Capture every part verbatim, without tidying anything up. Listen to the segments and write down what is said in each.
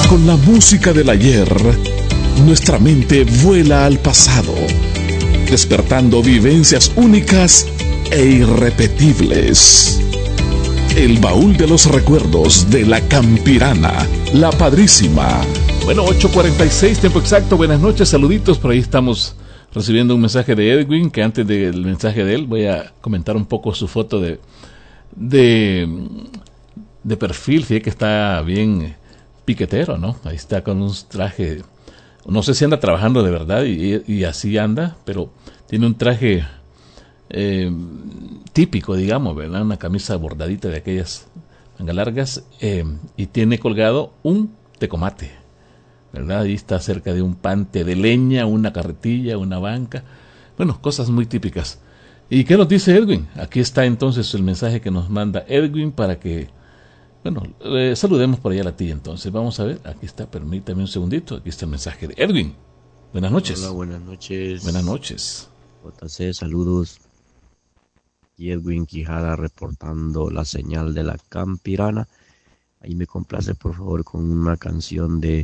Con la música del ayer, nuestra mente vuela al pasado, despertando vivencias únicas e irrepetibles. El baúl de los recuerdos de la Campirana, la Padrísima. Bueno, ocho cuarenta y seis, tiempo exacto. Buenas noches, saluditos. Por ahí estamos recibiendo un mensaje de Edwin, que antes del mensaje de él voy a comentar un poco su foto de de, de perfil. Fíjate que está bien piquetero, ¿no? Ahí está con un traje, no sé si anda trabajando de verdad y, y así anda, pero tiene un traje eh, típico, digamos, ¿verdad? Una camisa bordadita de aquellas mangas largas eh, y tiene colgado un tecomate, ¿verdad? Ahí está cerca de un pante de leña, una carretilla, una banca, bueno, cosas muy típicas. ¿Y qué nos dice Edwin? Aquí está entonces el mensaje que nos manda Edwin para que, bueno, eh, saludemos por allá a la tía entonces. Vamos a ver, aquí está, permítame un segundito, aquí está el mensaje de Edwin. Buenas noches. Hola, buenas noches. Buenas noches. J C, saludos. Y Edwin Quijada reportando la señal de la Campirana. Ahí me complace por favor con una canción de,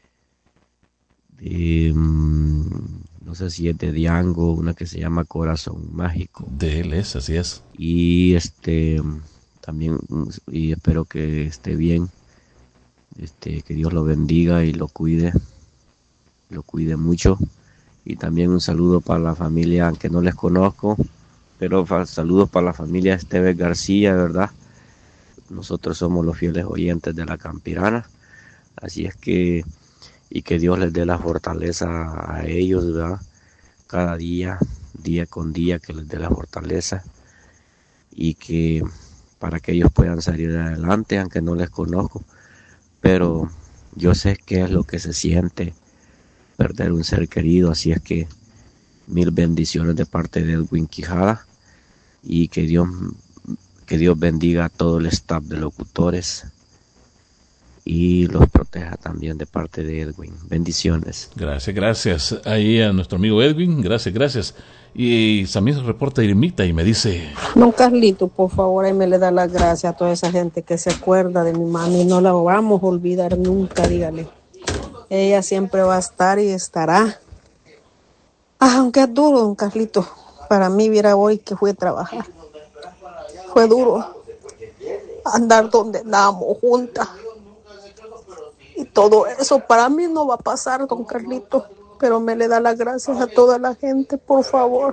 de um, no sé si es de Diango, una que se llama Corazón Mágico. De él es, así es. Y este también, y espero que esté bien, este, que Dios lo bendiga y lo cuide, lo cuide mucho. Y también un saludo para la familia, aunque no les conozco, pero saludos para la familia Esteves García, ¿verdad? Nosotros somos los fieles oyentes de la Campirana, así es que, y que Dios les dé la fortaleza a ellos, ¿verdad? Cada día, día con día, que les dé la fortaleza y que para que ellos puedan salir adelante, aunque no les conozco, pero yo sé qué es lo que se siente perder un ser querido, así es que mil bendiciones de parte de Edwin Quijada y que Dios, que Dios bendiga a todo el staff de locutores y los proteja también de parte de Edwin. Bendiciones. Gracias, gracias. Ahí a nuestro amigo Edwin, gracias, gracias. Y también reporta Irmita y me dice: Don Carlito, por favor, ahí me le da las gracias a toda esa gente que se acuerda de mi mami. No la vamos a olvidar nunca, dígale. Ella siempre va a estar y estará. Ah, aunque es duro, don Carlito. Para mí, viera hoy que fui a trabajar. Fue duro andar donde andábamos juntas. Y todo eso para mí no va a pasar, don Carlito. Pero me le da las gracias a toda la gente, por favor.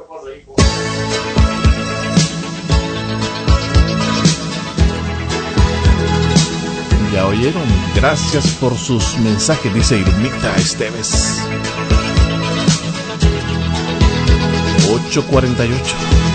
Ya oyeron, gracias por sus mensajes, dice Irmita Esteves. ocho cuarenta y ocho.